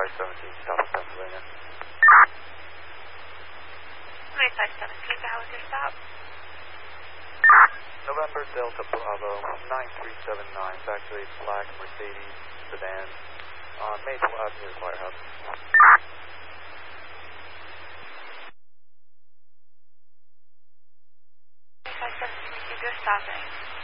517, stop Pennsylvania. 3517, how was your stop? November Delta Bravo 9379, back to a black Mercedes sedan on Maple Avenue, the firehouse. 3517, you're stopping.